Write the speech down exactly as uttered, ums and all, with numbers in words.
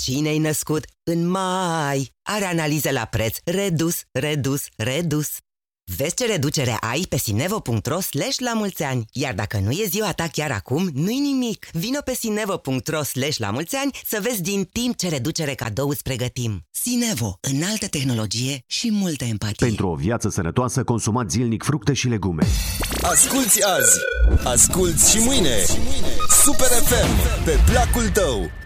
Cine-i născut în mai are analize la preț redus, redus, redus. Vezi ce reducere ai pe sinevo punct ro slash la mulți ani. Iar dacă nu e ziua ta chiar acum, nu-i nimic. Vino pe sinevo punct ro slash la mulți ani să vezi din timp ce reducere cadou îți pregătim. Sinevo, înaltă tehnologie și multă empatie. Pentru o viață sănătoasă, consumați zilnic fructe și legume. Asculți azi, asculți și mâine. Super F M, pe placul tău.